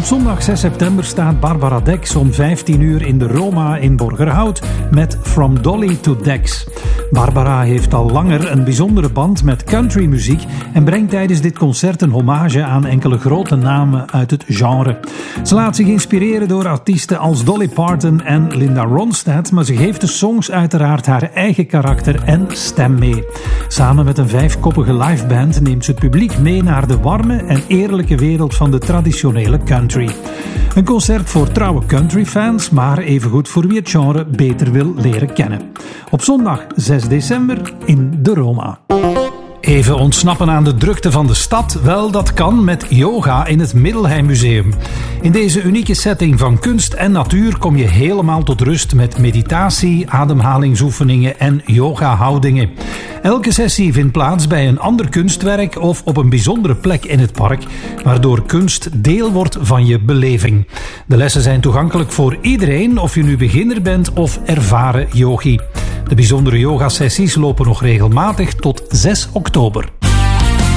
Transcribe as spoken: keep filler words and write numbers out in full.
zondag zes september staat Barbara Dex om vijftien uur in de Roma in Borgerhout met From Dolly to Dex. Barbara heeft al langer een bijzondere band met countrymuziek en brengt tijdens dit concert een hommage aan enkele grote namen uit het genre. Ze laat zich inspireren door artiesten als Dolly Parton en Linda Ronstadt, maar ze geeft de songs uiteraard haar eigen karakter en stem mee. Samen met een vijfkoppige liveband neemt ze het publiek mee naar de warme en eerlijke wereld van de traditionele country. Een concert voor trouwe countryfans, maar evengoed voor wie het genre beter wil leren kennen. Op zondag zes december in de Roma. Even ontsnappen aan de drukte van de stad? Wel, dat kan met yoga in het Middelheim Museum. In deze unieke setting van kunst en natuur kom je helemaal tot rust met meditatie, ademhalingsoefeningen en yoga-houdingen. Elke sessie vindt plaats bij een ander kunstwerk of op een bijzondere plek in het park, waardoor kunst deel wordt van je beleving. De lessen zijn toegankelijk voor iedereen, of je nu beginner bent of ervaren yogi. De bijzondere yogasessies lopen nog regelmatig tot zes oktober.